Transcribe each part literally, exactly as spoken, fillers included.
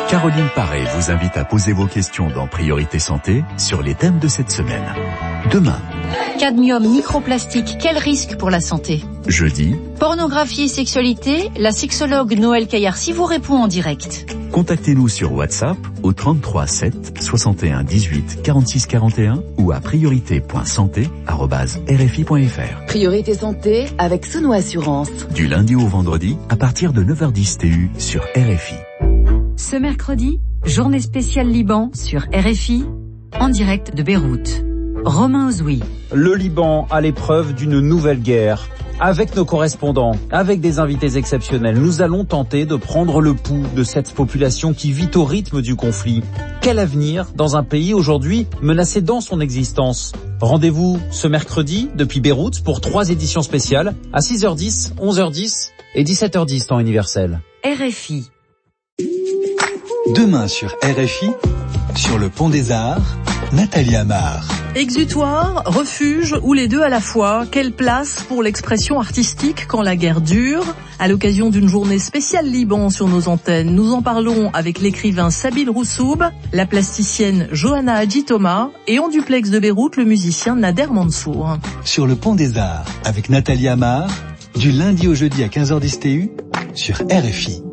Caroline Paré vous invite à poser vos questions dans Priorité Santé sur les thèmes de cette semaine. Demain. Cadmium, microplastique, quel risque pour la santé ? Jeudi. Pornographie et sexualité, la sexologue Noël Caillarcy vous répond en direct. Contactez-nous sur WhatsApp au trente-trois sept soixante et un dix-huit quarante-six quarante et un ou à priorité point santé arobase r f i point f r. Priorité Santé avec Sono Assurance. Du lundi au vendredi à partir de neuf heures dix T U sur R F I. Ce mercredi, journée spéciale Liban sur R F I, en direct de Beyrouth. Romain Ozoui. Le Liban à l'épreuve d'une nouvelle guerre. Avec nos correspondants, avec des invités exceptionnels, nous allons tenter de prendre le pouls de cette population qui vit au rythme du conflit. Quel avenir dans un pays aujourd'hui menacé dans son existence ? Rendez-vous ce mercredi depuis Beyrouth pour trois éditions spéciales à six heures dix, onze heures dix et dix-sept heures dix temps universel. R F I. Demain sur R F I, sur le Pont des Arts, Nathalie Amar. Exutoire, refuge ou les deux à la fois, quelle place pour l'expression artistique quand la guerre dure ? À l'occasion d'une journée spéciale Liban sur nos antennes, nous en parlons avec l'écrivain Sabil Roussoub, la plasticienne Johanna Hadji Thomas et en duplex de Beyrouth, le musicien Nader Mansour. Sur le Pont des Arts, avec Nathalie Amar, du lundi au jeudi à quinze heures dix T U, sur R F I.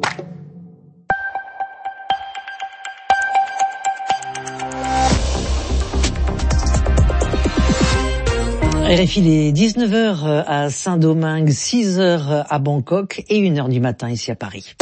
R F I, il est dix-neuf heures à Saint-Domingue, six heures à Bangkok et une heure du matin ici à Paris.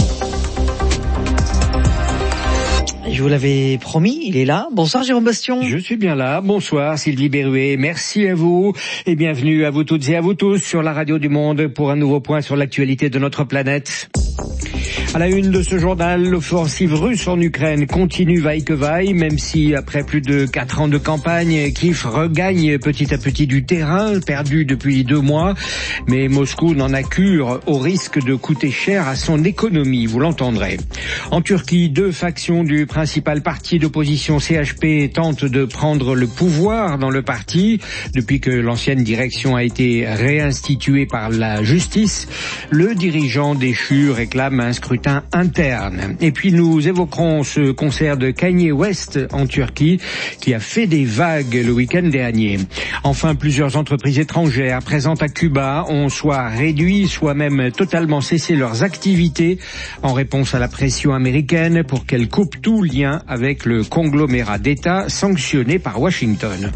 Je vous l'avais promis, il est là. Bonsoir Jérôme Bastion. Je suis bien là. Bonsoir Sylvie Berruet. Merci à vous et bienvenue à vous toutes et à vous tous sur la radio du Monde pour un nouveau point sur l'actualité de notre planète. À la une de ce journal, l'offensive russe en Ukraine continue vaille que vaille, même si après plus de quatre ans de campagne, Kiev regagne petit à petit du terrain perdu depuis deux mois. Mais Moscou n'en a cure au risque de coûter cher à son économie, vous l'entendrez. En Turquie, deux factions du principal parti d'opposition C H P tentent de prendre le pouvoir dans le parti. Depuis que l'ancienne direction a été réinstituée par la justice, le dirigeant déchu réclame un scrutin interne. Et puis nous évoquerons ce concert de Kanye West en Turquie qui a fait des vagues le week-end dernier. Enfin, plusieurs entreprises étrangères présentes à Cuba ont soit réduit, soit même totalement cessé leurs activités en réponse à la pression américaine pour qu'elle coupe tout lien avec le conglomérat d'États sanctionné par Washington.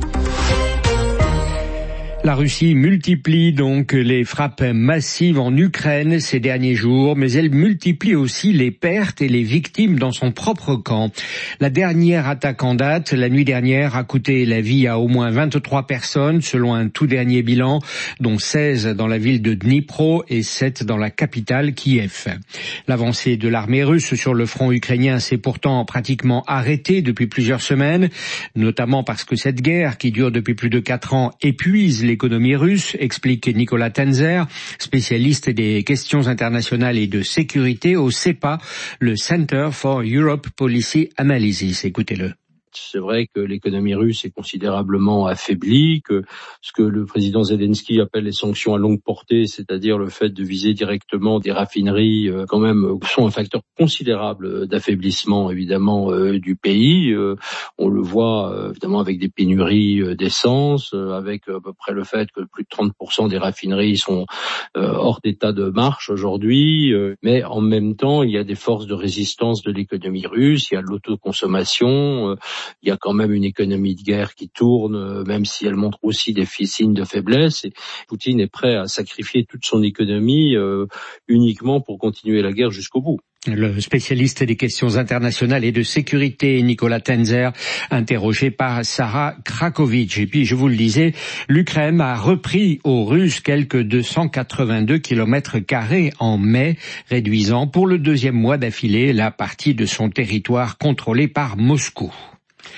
La Russie multiplie donc les frappes massives en Ukraine ces derniers jours, mais elle multiplie aussi les pertes et les victimes dans son propre camp. La dernière attaque en date, la nuit dernière, a coûté la vie à au moins vingt-trois personnes, selon un tout dernier bilan, dont seize dans la ville de Dnipro et sept dans la capitale Kiev. L'avancée de l'armée russe sur le front ukrainien s'est pourtant pratiquement arrêtée depuis plusieurs semaines, notamment parce que cette guerre, qui dure depuis plus de quatre ans, épuise les l'économie russe, explique Nicolas Tenzer, spécialiste des questions internationales et de sécurité au C E P A, le Center for Europe Policy Analysis. Écoutez-le. C'est vrai que l'économie russe est considérablement affaiblie, que ce que le président Zelensky appelle les sanctions à longue portée, c'est-à-dire le fait de viser directement des raffineries, euh, quand même, sont un facteur considérable d'affaiblissement, évidemment, euh, du pays. Euh, on le voit, euh, évidemment, avec des pénuries euh, d'essence, euh, avec à peu près le fait que plus de trente pour cent des raffineries sont euh, hors d'état de marche aujourd'hui. Euh, mais en même temps, il y a des forces de résistance de l'économie russe, il y a de l'autoconsommation, euh, il y a quand même une économie de guerre qui tourne, même si elle montre aussi des signes de faiblesse. Et Poutine est prêt à sacrifier toute son économie euh, uniquement pour continuer la guerre jusqu'au bout. Le spécialiste des questions internationales et de sécurité, Nicolas Tenzer, interrogé par Sarah Krakovic. Et puis, je vous le disais, l'Ukraine a repris aux Russes quelques deux cent quatre-vingt-deux kilomètres carrés en mai, réduisant pour le deuxième mois d'affilée la partie de son territoire contrôlée par Moscou.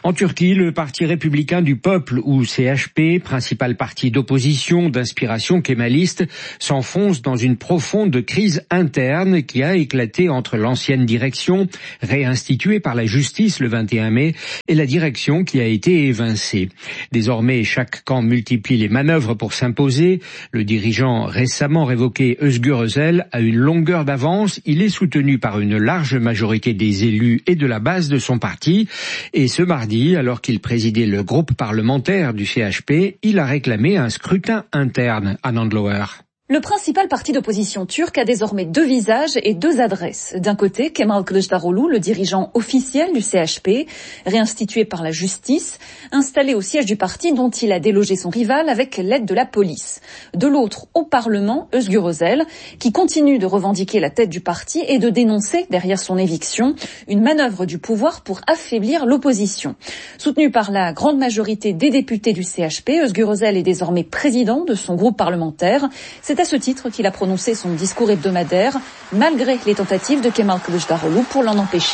En Turquie, le Parti républicain du peuple, ou C H P, principal parti d'opposition d'inspiration kémaliste, s'enfonce dans une profonde crise interne qui a éclaté entre l'ancienne direction, réinstituée par la justice le vingt et un mai, et la direction qui a été évincée. Désormais, chaque camp multiplie les manœuvres pour s'imposer. Le dirigeant récemment révoqué Özgür Özel a une longueur d'avance. Il est soutenu par une large majorité des élus et de la base de son parti. Et ce mardi, alors qu'il présidait le groupe parlementaire du C H P, il a réclamé un scrutin interne à Nandlower. Le principal parti d'opposition turc a désormais deux visages et deux adresses. D'un côté, Kemal Kılıçdaroğlu, le dirigeant officiel du C H P, réinstitué par la justice, installé au siège du parti dont il a délogé son rival avec l'aide de la police. De l'autre, au Parlement, Özgür Özel, qui continue de revendiquer la tête du parti et de dénoncer, derrière son éviction, une manœuvre du pouvoir pour affaiblir l'opposition. Soutenu par la grande majorité des députés du C H P, Özgür Özel est désormais président de son groupe parlementaire. C'est à ce titre qu'il a prononcé son discours hebdomadaire, malgré les tentatives de Kemal Kılıçdaroğlu pour l'en empêcher.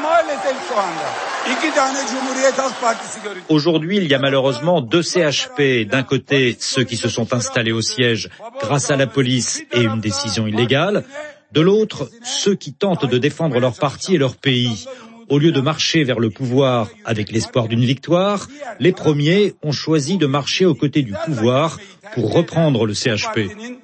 Aujourd'hui, il y a malheureusement deux C H P. D'un côté, ceux qui se sont installés au siège grâce à la police et une décision illégale. De l'autre, ceux qui tentent de défendre leur parti et leur pays. Au lieu de marcher vers le pouvoir avec l'espoir d'une victoire, les premiers ont choisi de marcher aux côtés du pouvoir pour reprendre le C H P.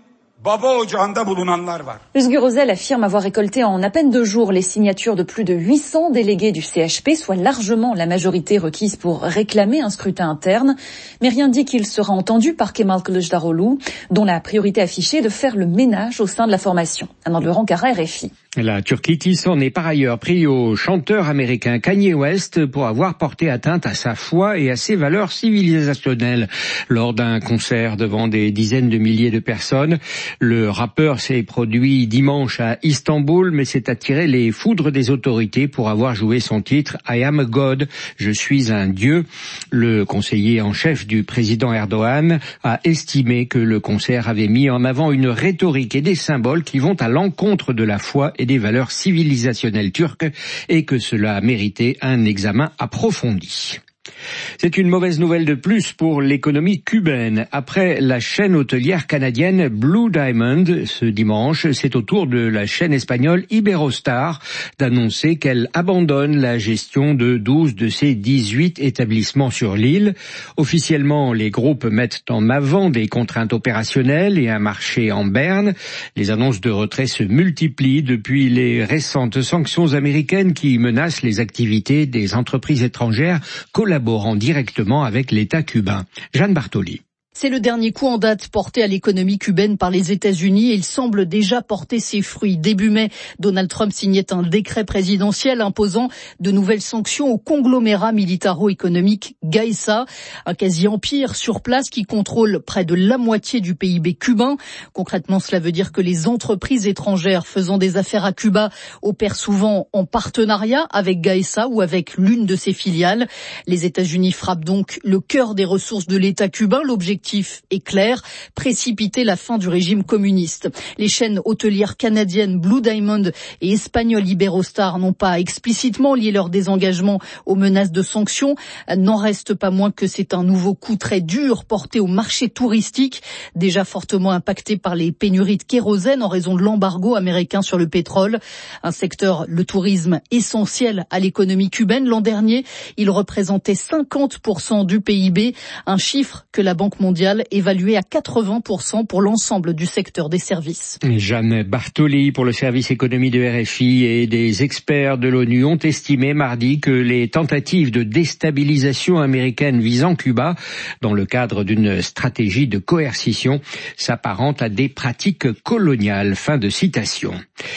Özgür Özel affirme avoir récolté en à peine deux jours les signatures de plus de huit cents délégués du C H P, soit largement la majorité requise pour réclamer un scrutin interne. Mais rien dit qu'il sera entendu par Kemal Kılıçdaroğlu, dont la priorité affichée est de faire le ménage au sein de la formation. Amand Laurent, Cara, R F I. La Turquie qui s'en est par ailleurs pris au chanteur américain Kanye West pour avoir porté atteinte à sa foi et à ses valeurs civilisationnelles lors d'un concert devant des dizaines de milliers de personnes. Le rappeur s'est produit dimanche à Istanbul, mais s'est attiré les foudres des autorités pour avoir joué son titre I am a God, je suis un dieu. Le conseiller en chef du président Erdogan a estimé que le concert avait mis en avant une rhétorique et des symboles qui vont à l'encontre de la foi et des valeurs civilisationnelles turques et que cela méritait un examen approfondi. C'est une mauvaise nouvelle de plus pour l'économie cubaine. Après la chaîne hôtelière canadienne Blue Diamond ce dimanche, c'est au tour de la chaîne espagnole Iberostar d'annoncer qu'elle abandonne la gestion de douze de ses dix-huit établissements sur l'île. Officiellement, les groupes mettent en avant des contraintes opérationnelles et un marché en berne. Les annonces de retrait se multiplient depuis les récentes sanctions américaines qui menacent les activités des entreprises étrangères collaborant directement avec l'État cubain. Jeanne Bartoli. C'est le dernier coup en date porté à l'économie cubaine par les États-Unis et il semble déjà porter ses fruits. Début mai, Donald Trump signait un décret présidentiel imposant de nouvelles sanctions au conglomérat militaro-économique Gaesa, un quasi-empire sur place qui contrôle près de la moitié du P I B cubain. Concrètement, cela veut dire que les entreprises étrangères faisant des affaires à Cuba opèrent souvent en partenariat avec Gaesa ou avec l'une de ses filiales. Les États-Unis frappent donc le cœur des ressources de l'État cubain. L'objectif est clair, précipiter la fin du régime communiste. Les chaînes hôtelières canadiennes Blue Diamond et espagnoles Iberostar n'ont pas explicitement lié leur désengagement aux menaces de sanctions. N'en reste pas moins que c'est un nouveau coup très dur porté au marché touristique, déjà fortement impacté par les pénuries de kérosène en raison de l'embargo américain sur le pétrole. Un secteur, le tourisme, essentiel à l'économie cubaine. L'an dernier, il représentait cinquante pour cent du P I B, un chiffre que la Banque mondiale évalué à quatre-vingts pour cent pour l'ensemble du secteur des services. Jeanne Bartoli pour le service économie de R F I et des experts de l'ONU ont estimé mardi que les tentatives de déstabilisation américaine visant Cuba dans le cadre d'une stratégie de coercition s'apparentent à des pratiques coloniales. Fin de citation.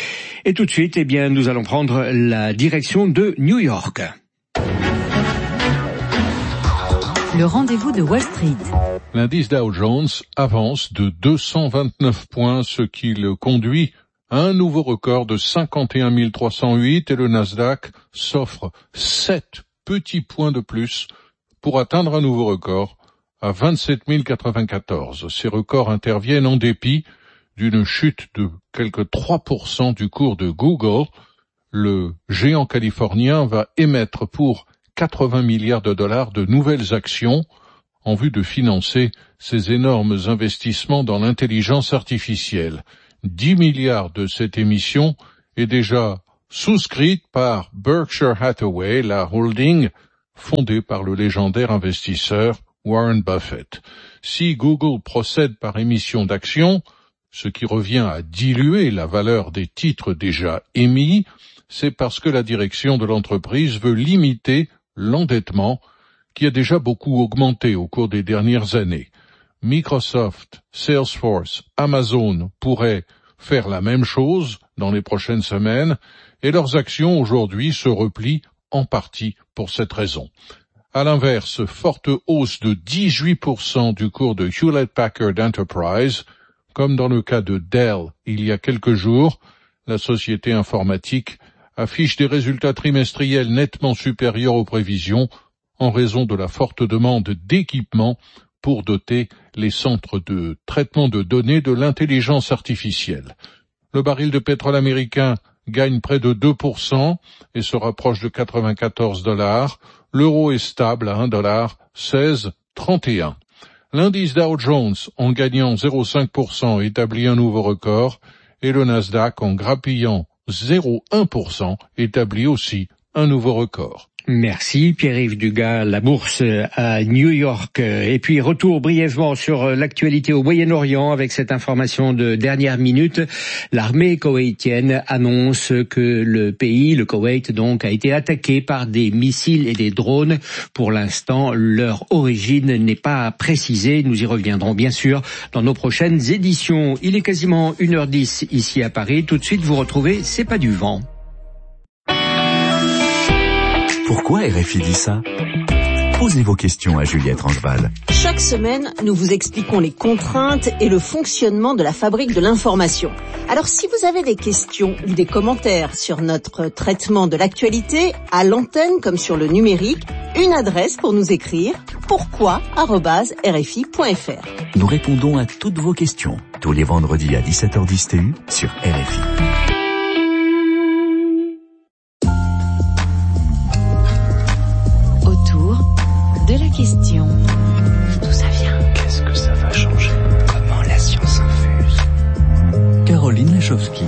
Et tout de suite, eh bien, nous allons prendre la direction de New York. Le rendez-vous de Wall Street. L'indice Dow Jones avance de deux cent vingt-neuf points, ce qui le conduit à un nouveau record de cinquante et un mille trois cent huit et le Nasdaq s'offre sept petits points de plus pour atteindre un nouveau record à vingt-sept mille quatre-vingt-quatorze. Ces records interviennent en dépit d'une chute de quelque trois pour cent du cours de Google. Le géant californien va émettre pour quatre-vingts milliards de dollars de nouvelles actions en vue de financer ces énormes investissements dans l'intelligence artificielle. dix milliards de cette émission est déjà souscrite par Berkshire Hathaway, la holding fondée par le légendaire investisseur Warren Buffett. Si Google procède par émission d'actions, ce qui revient à diluer la valeur des titres déjà émis, c'est parce que la direction de l'entreprise veut limiter l'endettement qui a déjà beaucoup augmenté au cours des dernières années. Microsoft, Salesforce, Amazon pourraient faire la même chose dans les prochaines semaines et leurs actions aujourd'hui se replient en partie pour cette raison. À l'inverse, forte hausse de dix-huit pour cent du cours de Hewlett-Packard Enterprise, comme dans le cas de Dell il y a quelques jours, la société informatique affiche des résultats trimestriels nettement supérieurs aux prévisions en raison de la forte demande d'équipements pour doter les centres de traitement de données de l'intelligence artificielle. Le baril de pétrole américain gagne près de deux pour cent et se rapproche de quatre-vingt-quatorze dollars. L'euro est stable à un dollar seize trente et un. L'indice Dow Jones, en gagnant zéro virgule cinq pour cent, établit un nouveau record et le Nasdaq, en grappillant zéro virgule un pour cent, établit aussi un nouveau record. Merci Pierre-Yves Dugas, la bourse à New York. Et puis retour brièvement sur l'actualité au Moyen-Orient avec cette information de dernière minute. L'armée koweïtienne annonce que le pays, le Koweït donc, a été attaqué par des missiles et des drones. Pour l'instant, leur origine n'est pas précisée. Nous y reviendrons bien sûr dans nos prochaines éditions. Il est quasiment une heure dix ici à Paris. Tout de suite, vous retrouvez C'est pas du vent. Pourquoi R F I dit ça? Posez vos questions à Juliette Rangeval. Chaque semaine, nous vous expliquons les contraintes et le fonctionnement de la fabrique de l'information. Alors si vous avez des questions ou des commentaires sur notre traitement de l'actualité, à l'antenne comme sur le numérique, une adresse pour nous écrire, pourquoi arobase r f i point f r. Nous répondons à toutes vos questions, tous les vendredis à dix-sept heures dix T U sur R F I. De la question. D'où ça vient? Qu'est-ce que ça va changer? Comment la science infuse? Caroline Lachowski.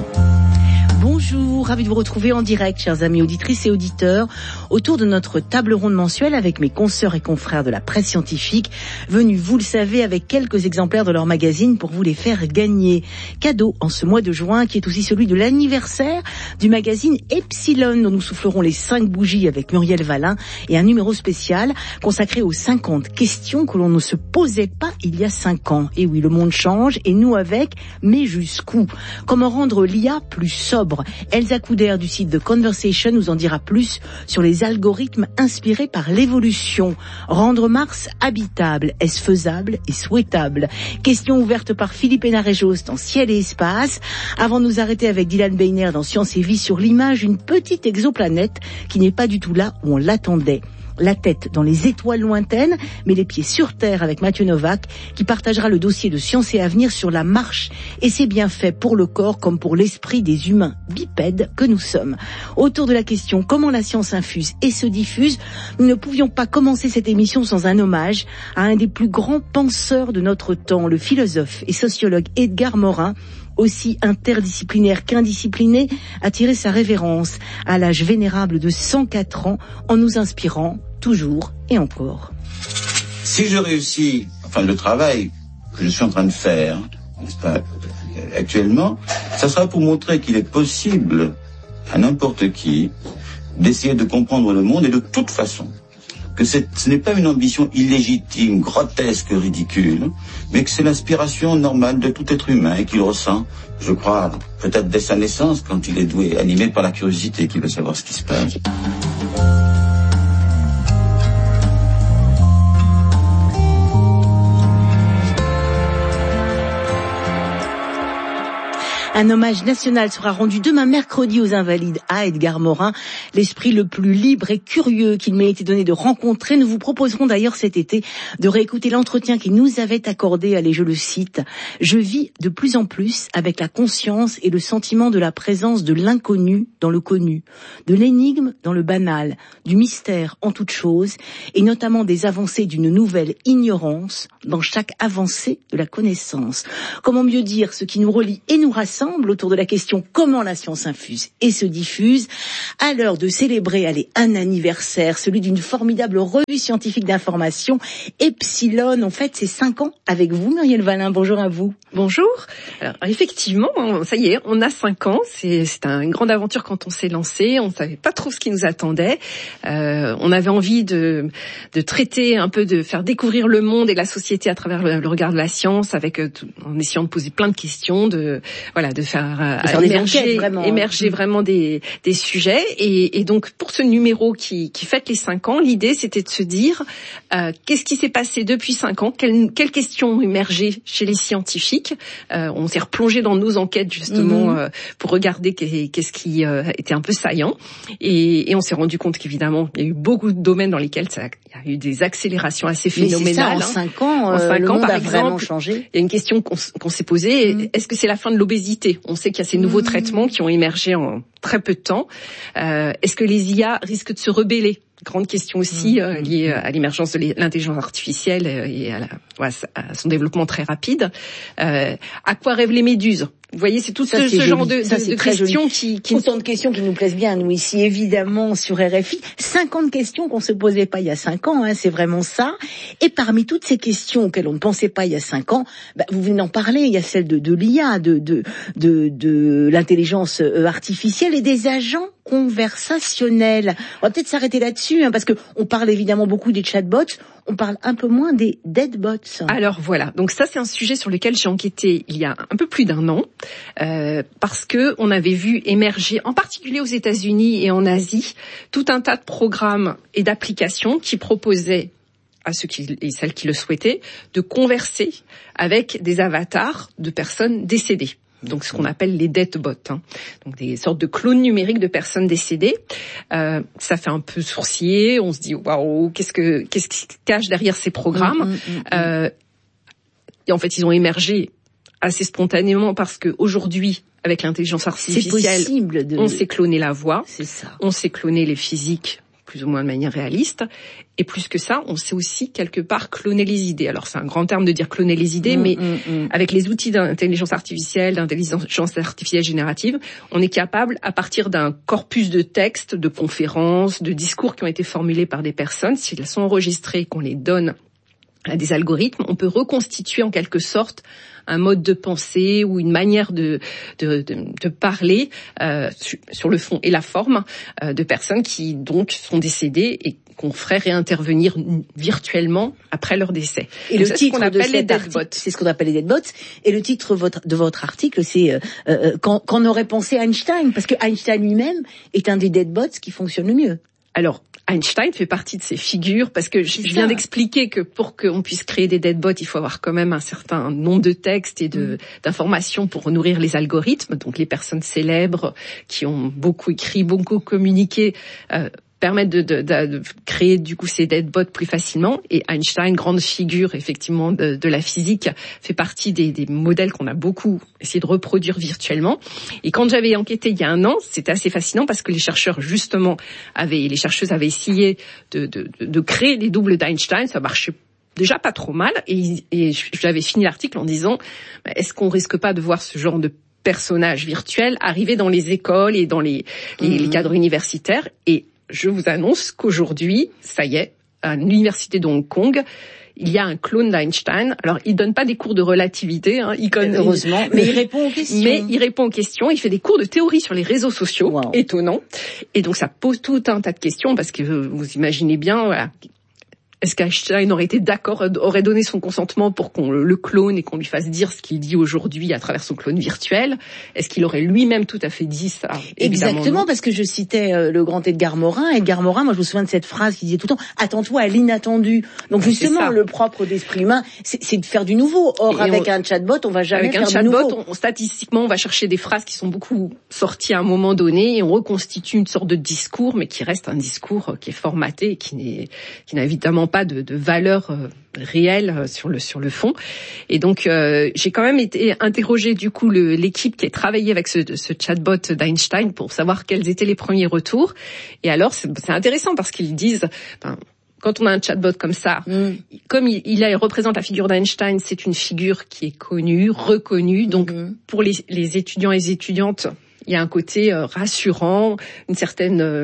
Bonjour, ravi de vous retrouver en direct, chers amis auditrices et auditeurs, autour de notre table ronde mensuelle avec mes consoeurs et confrères de la presse scientifique, venus, vous le savez, avec quelques exemplaires de leur magazine pour vous les faire gagner. Cadeau en ce mois de juin, qui est aussi celui de l'anniversaire du magazine Epsilon, dont nous soufflerons les cinq bougies avec Muriel Valin, et un numéro spécial consacré aux cinquante questions que l'on ne se posait pas il y a cinq ans. Et oui, le monde change, et nous avec, mais jusqu'où? Comment rendre l'I A plus sobre? Elsa Couder du site de Conversation nous en dira plus sur les algorithmes inspirés par l'évolution. Rendre Mars habitable, est-ce faisable et souhaitable? Question ouverte par Philippe Hénaré-Jost dans Ciel et Espace. Avant de nous arrêter avec Dylan Beiner dans Science et Vie sur l'image d'une petite exoplanète qui n'est pas du tout là où on l'attendait. La tête dans les étoiles lointaines, mais les pieds sur terre avec Mathieu Novak, qui partagera le dossier de Science et Avenir sur la marche et ses bienfaits pour le corps comme pour l'esprit des humains bipèdes que nous sommes. Autour de la question comment la science infuse et se diffuse, nous ne pouvions pas commencer cette émission sans un hommage à un des plus grands penseurs de notre temps, le philosophe et sociologue Edgar Morin, aussi interdisciplinaire qu'indiscipliné, a tiré sa révérence à l'âge vénérable de cent quatre ans en nous inspirant toujours et encore. Si je réussis, enfin le travail que je suis en train de faire, n'est-ce pas, actuellement, ça sera pour montrer qu'il est possible à n'importe qui d'essayer de comprendre le monde et de toute façon. Que ce n'est pas une ambition illégitime, grotesque, ridicule, mais que c'est l'inspiration normale de tout être humain et qu'il ressent, je crois, peut-être dès sa naissance, quand il est doué, animé par la curiosité, qu'il veut savoir ce qui se passe. Un hommage national sera rendu demain mercredi aux Invalides à Edgar Morin, l'esprit le plus libre et curieux qu'il m'ait été donné de rencontrer. Nous vous proposerons d'ailleurs cet été de réécouter l'entretien qu'il nous avait accordé. Allez, je le cite. « Je vis de plus en plus avec la conscience et le sentiment de la présence de l'inconnu dans le connu, de l'énigme dans le banal, du mystère en toute chose, et notamment des avancées d'une nouvelle ignorance dans chaque avancée de la connaissance. » Comment mieux dire ce qui nous relie et nous rassemble autour de la question comment la science infuse et se diffuse, à l'heure de célébrer allez, un anniversaire, celui d'une formidable revue scientifique d'information, Epsilon. En fait, c'est cinq ans avec vous, Muriel Valin. Bonjour à vous. Bonjour. Alors, effectivement, ça y est, on a cinq ans. C'est, c'est une grande aventure quand on s'est lancé. On ne savait pas trop ce qui nous attendait. Euh, on avait envie de, de traiter un peu, de faire découvrir le monde et la société à travers le, le regard de la science, avec euh, tout, en essayant de poser plein de questions, de voilà, de faire, euh, de faire émerger, enquêtes, vraiment. émerger mmh. vraiment des, des sujets. Et, et donc, pour ce numéro qui, qui fête les cinq ans, l'idée c'était de se dire euh, qu'est-ce qui s'est passé depuis cinq ans, quelles, quelles questions ont émergé chez les scientifiques. Euh, on s'est replongé dans nos enquêtes justement mmh. euh, pour regarder qu'est-ce qui euh, était un peu saillant. Et, et on s'est rendu compte qu'évidemment, il y a eu beaucoup de domaines dans lesquels ça, il y a eu des accélérations assez phénoménales. Mais c'est ça, en cinq ans, en cinq le ans, monde par a exemple, vraiment changé. Il y a une question qu'on, qu'on s'est posée, mmh. est-ce que c'est la fin de l'obésité ? On sait qu'il y a ces nouveaux mmh. traitements qui ont émergé en très peu de temps. Euh, est-ce que les I A risquent de se rebeller ? Grande question aussi euh, liée à l'émergence de l'intelligence artificielle et à, la, à son développement très rapide. Euh, à quoi rêvent les méduses ? Vous voyez, c'est tout ça, ce, c'est ce genre de, ça, de, de questions qui, qui... Autant de questions qui nous plaisent bien, nous, ici, évidemment, sur R F I. cinquante questions qu'on se posait pas il y a cinq ans, hein, c'est vraiment ça. Et parmi toutes ces questions auxquelles on ne pensait pas il y a cinq ans, bah, vous venez d'en parler, il y a celle de, de l'I A, de, de, de, de l'intelligence artificielle et des agents conversationnels. On va peut-être s'arrêter là-dessus, hein, parce que on parle évidemment beaucoup des chatbots, on parle un peu moins des deadbots. Alors voilà, donc ça c'est un sujet sur lequel j'ai enquêté il y a un peu plus d'un an, euh, parce que on avait vu émerger, en particulier aux États-Unis et en Asie, tout un tas de programmes et d'applications qui proposaient à ceux qui, et celles qui le souhaitaient, de converser avec des avatars de personnes décédées. Donc ce qu'on appelle les deadbots, hein. Donc des sortes de clones numériques de personnes décédées. Euh, ça fait un peu sourciller, on se dit waouh, qu'est-ce que qu'est-ce qui se cache derrière ces programmes. Mmh, mmh, mmh. Euh, et en fait, ils ont émergé assez spontanément parce que aujourd'hui, avec l'intelligence artificielle, de... on sait cloner la voix, c'est ça. On sait cloner les physiques, plus ou moins de manière réaliste. Et plus que ça, on sait aussi quelque part cloner les idées. Alors c'est un grand terme de dire cloner les idées, mmh, mais mmh, mmh. avec les outils d'intelligence artificielle, d'intelligence artificielle générative, on est capable, à partir d'un corpus de textes, de conférences, de discours qui ont été formulés par des personnes, si elles sont enregistrées, qu'on les donne à des algorithmes, on peut reconstituer en quelque sorte un mode de pensée ou une manière de de, de, de parler euh, sur, sur le fond et la forme euh, de personnes qui donc sont décédées et qu'on ferait réintervenir virtuellement après leur décès. Et donc le titre ce qu'on appelle les deadbots. C'est ce qu'on appelle les deadbots. Et le titre votre, de votre article, c'est euh, euh, quand, quand on aurait pensé Einstein, parce que Einstein lui-même est un des deadbots qui fonctionne le mieux. Alors, Einstein fait partie de ces figures parce que je viens d'expliquer que pour qu'on puisse créer des deadbots, il faut avoir quand même un certain nombre de textes et de, d'informations pour nourrir les algorithmes. Donc, les personnes célèbres qui ont beaucoup écrit, beaucoup communiqué, euh, permettent de, de, de, de créer du coup ces deadbots plus facilement. Et Einstein, grande figure effectivement de, de la physique, fait partie des, des modèles qu'on a beaucoup essayé de reproduire virtuellement. Et quand j'avais enquêté il y a un an, c'était assez fascinant parce que les chercheurs justement avaient, les chercheuses avaient essayé de, de, de créer les doubles d'Einstein. Ça marchait déjà pas trop mal. Et, et j'avais fini l'article en disant, est-ce qu'on risque pas de voir ce genre de personnages virtuels arriver dans les écoles et dans les, les, mmh. les cadres universitaires? Et je vous annonce qu'aujourd'hui, ça y est, à l'université de Hong Kong, il y a un clone d'Einstein. Alors, il donne pas des cours de relativité, hein, il connaît, heureusement, mais il répond aux questions. Mais il répond aux questions. Il fait des cours de théorie sur les réseaux sociaux, wow. Étonnant. Et donc, ça pose tout un tas de questions parce que vous imaginez bien, voilà, est-ce qu'Einstein aurait été d'accord, aurait donné son consentement pour qu'on le clone et qu'on lui fasse dire ce qu'il dit aujourd'hui à travers son clone virtuel? Est-ce qu'il aurait lui-même tout à fait dit ça? Évidemment, exactement, non. Parce que je citais euh, le grand Edgar Morin. Edgar Morin, moi je me souviens de cette phrase qui disait tout le temps « Attends-toi à l'inattendu ». Donc justement, le propre d'esprit humain, c'est, c'est de faire du nouveau. Or, et avec on, un chatbot, on va jamais faire faire du nouveau. Avec un chatbot, on, statistiquement, on va chercher des phrases qui sont beaucoup sorties à un moment donné et on reconstitue une sorte de discours, mais qui reste un discours qui est formaté et qui n'est, qui n'a évidemment pas de, de valeur euh, réelle sur le sur le fond. Et donc, euh, j'ai quand même été interrogée du coup le, l'équipe qui a travaillé avec ce, ce chatbot d'Einstein pour savoir quels étaient les premiers retours. Et alors, c'est, c'est intéressant parce qu'ils disent... Enfin, quand on a un chatbot comme ça, mm. comme il, il, il représente la figure d'Einstein, c'est une figure qui est connue, reconnue. Donc, mm. pour les, les étudiants et les étudiantes, il y a un côté euh, rassurant, une certaine... Euh,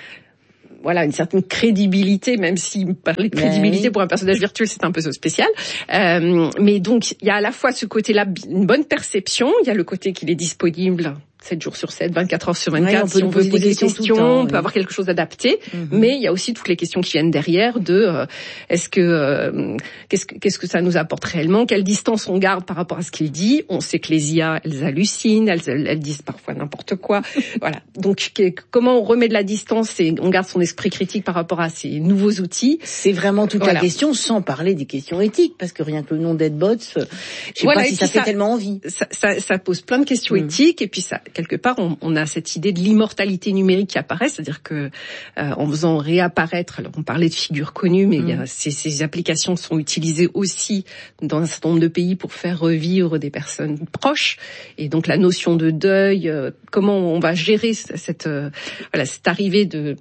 voilà, une certaine crédibilité, même si parler de crédibilité oui. pour un personnage virtuel, c'est un peu spécial. Euh, mais donc, il y a à la fois ce côté-là, une bonne perception, il y a le côté qu'il est disponible sept jours sur sept, vingt-quatre heures sur vingt-quatre, oui, si on veut poser des questions, questions temps, on peut oui. avoir quelque chose d'adapté, mm-hmm. mais il y a aussi toutes les questions qui viennent derrière de euh, est-ce que euh, qu'est-ce que qu'est-ce que ça nous apporte réellement, quelle distance on garde par rapport à ce qu'il dit. On sait que les I A, elles hallucinent, elles, elles disent parfois n'importe quoi. Voilà. Donc que, comment on remet de la distance et on garde son esprit critique par rapport à ces nouveaux outils. C'est vraiment toute voilà. la question, sans parler des questions éthiques, parce que rien que le nom d'Edbots, je sais voilà, pas si ça, ça fait tellement envie. Ça, ça, ça pose plein de questions mm. éthiques et puis ça quelque part, on, on a cette idée de l'immortalité numérique qui apparaît, c'est-à-dire que euh, en faisant réapparaître, alors on parlait de figures connues, mais mmh. il y a, ces, ces applications sont utilisées aussi dans un certain nombre de pays pour faire revivre des personnes proches, et donc la notion de deuil, euh, comment on va gérer cette, euh, voilà, cette arrivée de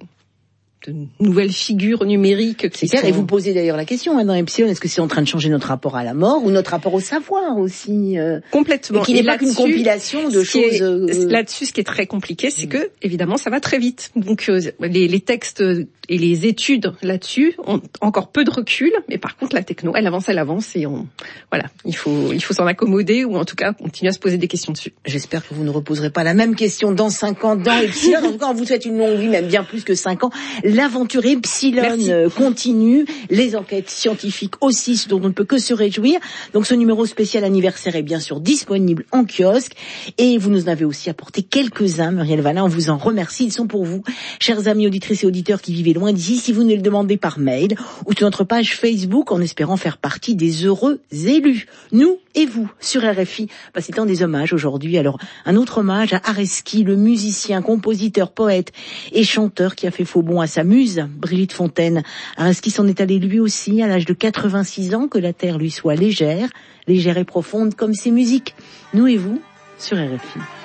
de nouvelles figures numériques qui c'est sont... Et vous posez d'ailleurs la question hein, dans Epsilon, est-ce que c'est en train de changer notre rapport à la mort ou notre rapport au savoir aussi euh, complètement. Et qu'il n'est pas qu'une compilation de choses... Est, euh... Là-dessus, ce qui est très compliqué, c'est que, évidemment, ça va très vite. Donc, euh, les, les textes et les études là-dessus ont encore peu de recul, mais par contre, la techno, elle avance, elle avance, et on... Voilà, il faut, il faut s'en accommoder, ou en tout cas, continuer à se poser des questions dessus. J'espère que vous ne reposerez pas la même question dans cinq ans dans Epsilon. En tout cas, on vous souhaite une longue vie, même bien plus que cinq ans. L'aventure Epsilon Merci. continue, les enquêtes scientifiques aussi, ce dont on ne peut que se réjouir. Donc ce numéro spécial anniversaire est bien sûr disponible en kiosque et vous nous en avez aussi apporté quelques-uns, Muriel Valin, on vous en remercie, ils sont pour vous, chers amis auditrices et auditeurs qui vivez loin d'ici, si vous ne le demandez par mail ou sur notre page Facebook en espérant faire partie des heureux élus. Nous et vous, sur R F I, bah, c'est un des hommages aujourd'hui. Alors, un autre hommage à Areski, le musicien, compositeur, poète et chanteur qui a fait faux bond à sa muse, Brigitte Fontaine. Areski s'en est allé lui aussi à l'âge de quatre-vingt-six ans, que la terre lui soit légère, légère et profonde comme ses musiques. Nous et vous, sur R F I.